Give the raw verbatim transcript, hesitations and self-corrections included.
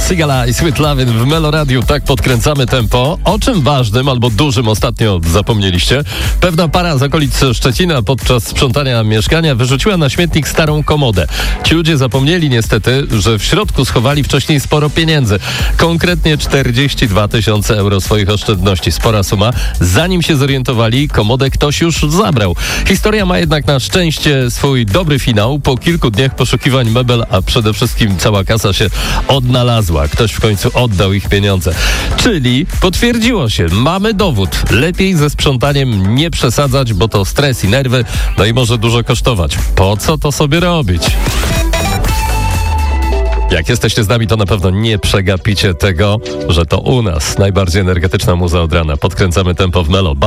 Sigala i Sweet Lovin' w Melo Radiu. Tak podkręcamy tempo. O czym ważnym albo dużym ostatnio zapomnieliście? Pewna para z okolic Szczecina podczas sprzątania mieszkania wyrzuciła na śmietnik starą komodę. Ci ludzie zapomnieli niestety, że w środku schowali wcześniej sporo pieniędzy. Konkretnie czterdzieści dwa tysiące euro swoich oszczędności. Spora suma. Zanim się zorientowali, komodę ktoś już zabrał. Historia ma jednak na szczęście swój dobry finał. Po kilku dniach poszukiwań mebel, a przede wszystkim cała kasa się odnalazła. Ktoś w końcu oddał ich pieniądze. Czyli potwierdziło się, mamy dowód. Lepiej ze sprzątaniem nie przesadzać, bo to stres i nerwy, no i może dużo kosztować. Po co to sobie robić? Jak jesteście z nami, to na pewno nie przegapicie tego, że to u nas najbardziej energetyczna muza od rana. Podkręcamy tempo w Melo.